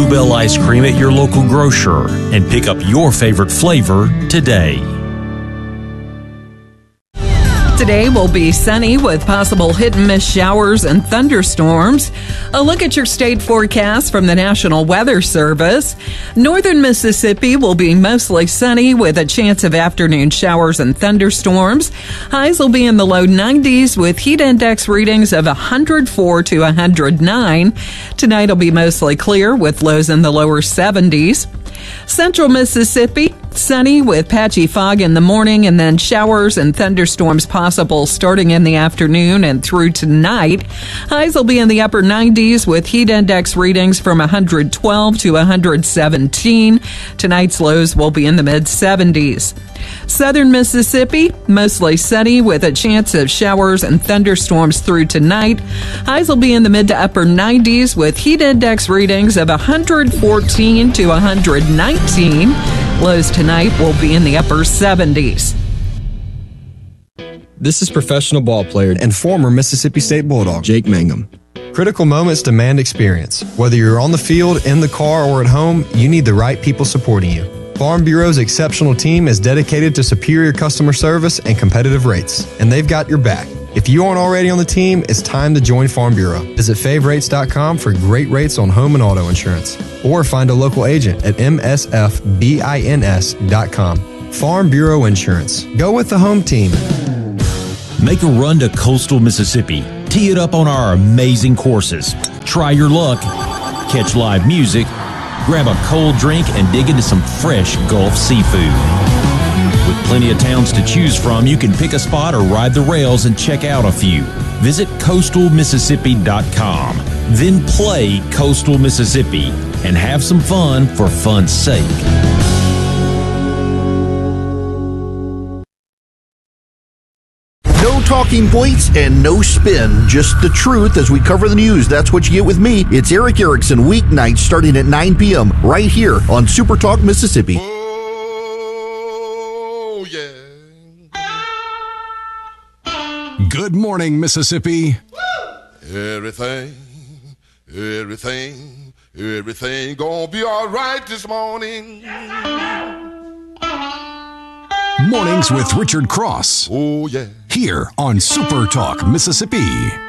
Bluebell ice cream at your local grocer and pick up your favorite flavor today. Today will be sunny with possible hit-and-miss showers and thunderstorms. A look at your state forecast from the National Weather Service. Northern Mississippi will be mostly sunny with a chance of afternoon showers and thunderstorms. Highs will be in the low 90s with heat index readings of 104 to 109. Tonight will be mostly clear with lows in the lower 70s. Central Mississippi, sunny with patchy fog in the morning and then showers and thunderstorms possible starting in the afternoon and through tonight. Highs will be in the upper 90s with heat index readings from 112 to 117. Tonight's lows will be in the mid-70s. Southern Mississippi, mostly sunny with a chance of showers and thunderstorms through tonight. Highs will be in the mid to upper 90s with heat index readings of 114 to 119. Lows tonight will be in the upper 70s. This is professional ball player and former Mississippi State Bulldog, Jake Mangum. Critical moments demand experience. Whether you're on the field, in the car, or at home, you need the right people supporting you. Farm Bureau's exceptional team is dedicated to superior customer service and competitive rates, and they've got your back. If you aren't already on the team, it's time to join Farm Bureau. Visit favrates.com for great rates on home and auto insurance, or find a local agent at msfbins.com. Farm Bureau Insurance. Go with the home team. Make a run to Coastal Mississippi. Tee it up on our amazing courses. Try your luck. Catch live music. Grab a cold drink and dig into some fresh Gulf seafood. With plenty of towns to choose from, you can pick a spot or ride the rails and check out a few. Visit coastalmississippi.com. Then play Coastal Mississippi and have some fun for fun's sake. No talking points and no spin, just the truth as we cover the news. That's what you get with me. It's Eric Erickson, weeknights starting at 9 p.m. right here on Super Talk Mississippi. Oh, yeah. Good morning, Mississippi. Everything gonna be all right this morning. Mornings with Richard Cross. Oh, yeah. Here on Super Talk Mississippi.